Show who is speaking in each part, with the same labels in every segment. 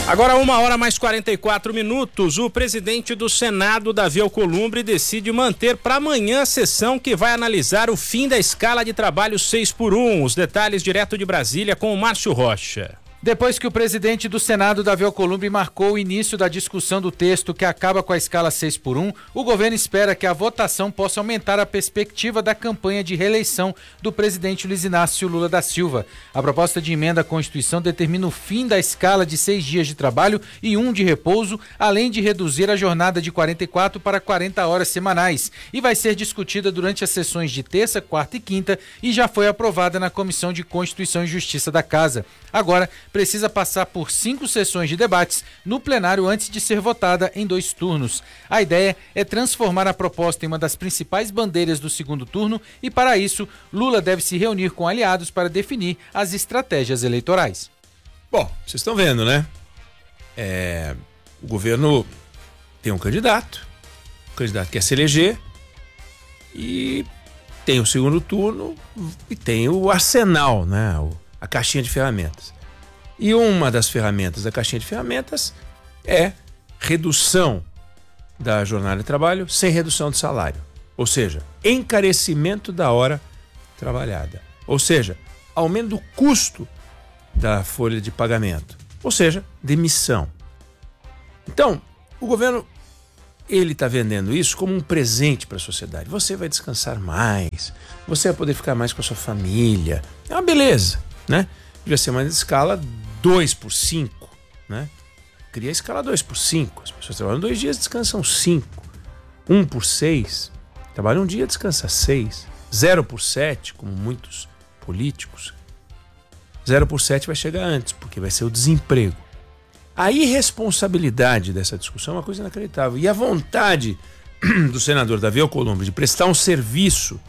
Speaker 1: Agora 1h mais 44. O presidente do Senado, Davi Alcolumbre, decide manter para amanhã a sessão que vai analisar o fim da escala de trabalho 6x1. Os detalhes direto de Brasília com o Márcio Rocha.
Speaker 2: Depois que o presidente do Senado, Davi Alcolumbre, marcou o início da discussão do texto que acaba com a escala 6x1, o governo espera que a votação possa aumentar a perspectiva da campanha de reeleição do presidente Luiz Inácio Lula da Silva. A proposta de emenda à Constituição determina o fim da escala de 6 dias de trabalho e 1 de repouso, além de reduzir a jornada de 44 para 40 horas semanais, e vai ser discutida durante as sessões de terça, quarta e quinta e já foi aprovada na Comissão de Constituição e Justiça da Casa. Agora, precisa passar por 5 sessões de debates no plenário antes de ser votada em 2 turnos. A ideia é transformar a proposta em uma das principais bandeiras do segundo turno e, para isso, Lula deve se reunir com aliados para definir as estratégias eleitorais.
Speaker 3: Bom, vocês estão vendo, né? O governo tem um candidato, o candidato quer se eleger e tem o segundo turno e tem o arsenal, né? A caixinha de ferramentas. E uma das ferramentas da caixinha de ferramentas é redução da jornada de trabalho sem redução de salário. Ou seja, encarecimento da hora trabalhada. Ou seja, aumento do custo da folha de pagamento. Ou seja, demissão. Então, o governo, ele está vendendo isso como um presente para a sociedade. Você vai descansar mais, você vai poder ficar mais com a sua família. É uma beleza, né? Devia ser uma escala 2x5, né? Cria a escala 2x5. As pessoas trabalham 2 dias, descansam 5. 1x6, trabalha um dia, descansa 6. 0x7, como muitos políticos. 0x7 vai chegar antes, porque vai ser o desemprego. A irresponsabilidade dessa discussão é uma coisa inacreditável. E a vontade do senador Davi Alcolumbre de prestar um serviço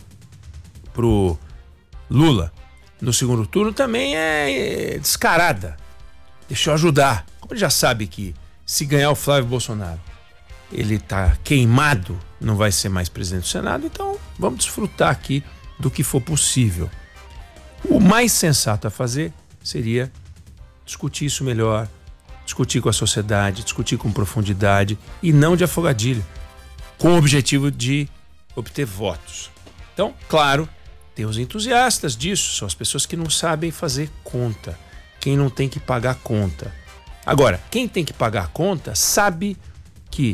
Speaker 3: pro Lula no segundo turno também é descarada. Deixa eu ajudar. Como ele já sabe que se ganhar o Flávio Bolsonaro, ele tá queimado, não vai ser mais presidente do Senado, então vamos desfrutar aqui do que for possível. O mais sensato a fazer seria discutir isso melhor, discutir com a sociedade, discutir com profundidade e não de afogadilho, com o objetivo de obter votos. Então, claro, tem os entusiastas disso, são as pessoas que não sabem fazer conta, quem não tem que pagar conta. Agora, quem tem que pagar conta sabe que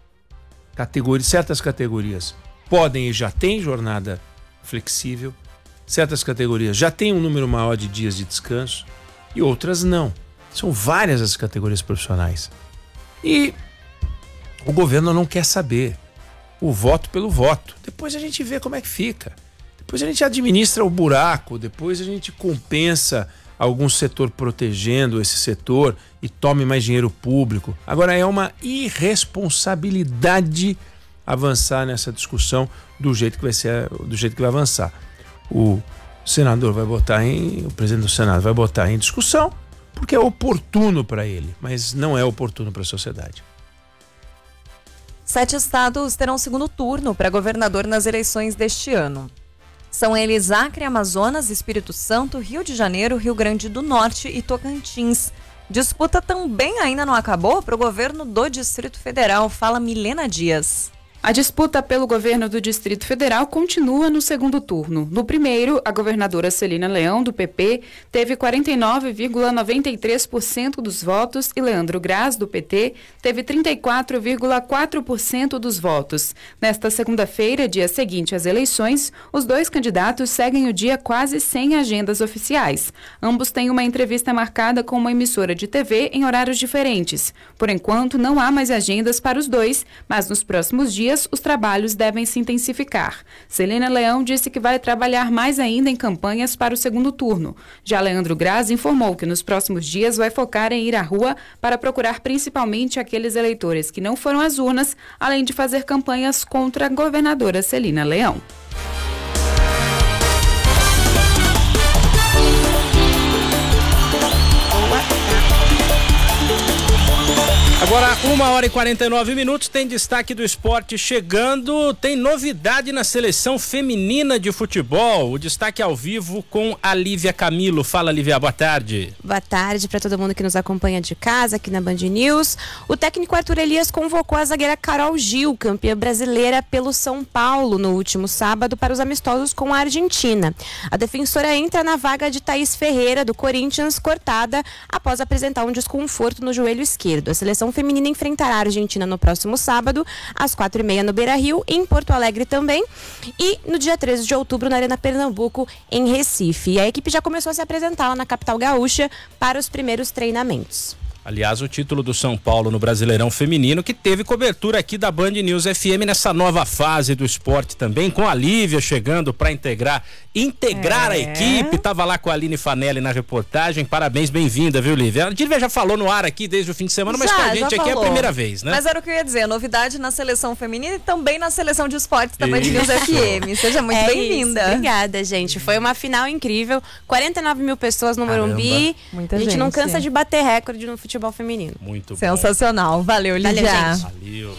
Speaker 3: certas categorias podem e já têm jornada flexível, certas categorias já têm um número maior de dias de descanso e outras não. São várias as categorias profissionais. E o governo não quer saber. O voto pelo voto. Depois a gente vê como é que fica. Depois a gente administra o buraco, depois a gente compensa algum setor protegendo esse setor e tome mais dinheiro público. Agora é uma irresponsabilidade avançar nessa discussão do jeito que vai avançar. O presidente do Senado vai botar em discussão porque é oportuno para ele, mas não é oportuno para a sociedade.
Speaker 4: 7 estados terão segundo turno para governador nas eleições deste ano. São eles Acre, Amazonas, Espírito Santo, Rio de Janeiro, Rio Grande do Norte e Tocantins. Disputa também ainda não acabou para o governo do Distrito Federal, fala Milena Dias.
Speaker 5: A disputa pelo governo do Distrito Federal continua no segundo turno. No primeiro, a governadora Celina Leão, do PP, teve 49,93% dos votos e Leandro Graz, do PT, teve 34,4% dos votos. Nesta segunda-feira, dia seguinte às eleições, os 2 candidatos seguem o dia quase sem agendas oficiais. Ambos têm uma entrevista marcada com uma emissora de TV em horários diferentes. Por enquanto, não há mais agendas para os 2, mas nos próximos dias os trabalhos devem se intensificar. Celina Leão disse que vai trabalhar mais ainda em campanhas para o segundo turno. Já Leandro Graz informou que nos próximos dias vai focar em ir à rua para procurar principalmente aqueles eleitores que não foram às urnas, além de fazer campanhas contra a governadora Celina Leão.
Speaker 1: Agora, 1h49, tem destaque do esporte chegando, tem novidade na seleção feminina de futebol, o destaque ao vivo com a Lívia Camilo. Fala, Lívia, boa tarde.
Speaker 6: Boa tarde para todo mundo que nos acompanha de casa, aqui na Band News. O técnico Arthur Elias convocou a zagueira Carol Gil, campeã brasileira pelo São Paulo, no último sábado, para os amistosos com a Argentina. A defensora entra na vaga de Thaís Ferreira, do Corinthians, cortada após apresentar um desconforto no joelho esquerdo. A seleção feminina enfrentará a Argentina no próximo sábado, às 4h30 no Beira-Rio, em Porto Alegre também, e no dia 13 de outubro na Arena Pernambuco, em Recife. E a equipe já começou a se apresentar lá na capital gaúcha para os primeiros treinamentos.
Speaker 1: Aliás, o título do São Paulo no Brasileirão Feminino, que teve cobertura aqui da Band News FM nessa nova fase do esporte também, com a Lívia chegando para integrar a equipe. Tava lá com a Aline Fanelli na reportagem. Parabéns, bem-vinda, viu, Lívia? A Lívia já falou no ar aqui desde o fim de semana, mas pra gente aqui é a primeira vez, né?
Speaker 4: Mas era o que eu ia dizer, novidade na seleção feminina e também na seleção de esportes da Band News FM. Seja muito bem-vinda.
Speaker 6: Obrigada, gente. Foi uma final incrível, 49 mil pessoas no Morumbi.
Speaker 4: Muita
Speaker 6: a gente
Speaker 4: gente
Speaker 6: não cansa de bater recorde no futebol feminino.
Speaker 1: Muito bom.
Speaker 4: Sensacional. Valeu, Lívia.
Speaker 6: Valeu, gente.
Speaker 1: Valeu.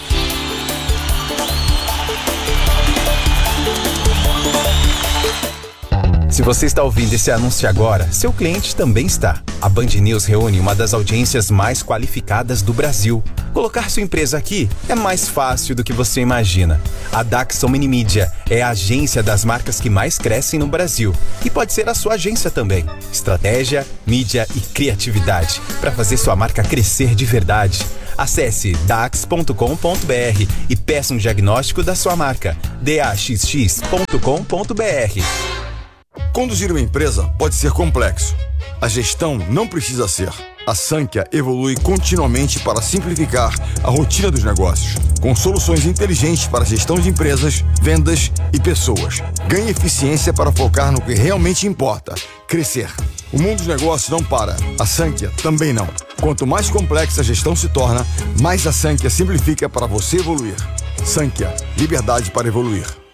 Speaker 7: Se você está ouvindo esse anúncio agora, seu cliente também está. A Band News reúne uma das audiências mais qualificadas do Brasil. Colocar sua empresa aqui é mais fácil do que você imagina. A Daxon Mini Mídia é a agência das marcas que mais crescem no Brasil. E pode ser a sua agência também. Estratégia, mídia e criatividade para fazer sua marca crescer de verdade. Acesse dax.com.br e peça um diagnóstico da sua marca. daxx.com.br.
Speaker 8: Conduzir uma empresa pode ser complexo. A gestão não precisa ser. A Sankhya evolui continuamente para simplificar a rotina dos negócios, com soluções inteligentes para a gestão de empresas, vendas e pessoas. Ganhe eficiência para focar no que realmente importa: crescer. O mundo dos negócios não para. A Sankhya também não. Quanto mais complexa a gestão se torna, mais a Sankhya simplifica para você evoluir. Sankhya, liberdade para evoluir.